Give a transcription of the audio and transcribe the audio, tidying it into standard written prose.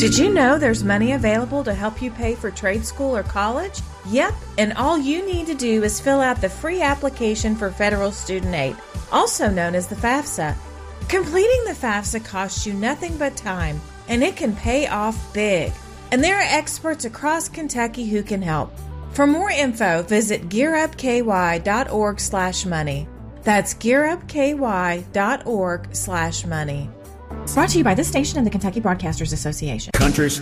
Did you know there's money available to help you pay for trade school or college? Yep, and all you need to do is fill out the free application for federal student aid, also known as the FAFSA. Completing the FAFSA costs you nothing but time, and it can pay off big. And there are experts across Kentucky who can help. For more info, visit gearupky.org/money. That's gearupky.org/money. Brought to you by this station and the Kentucky Broadcasters Association. Country's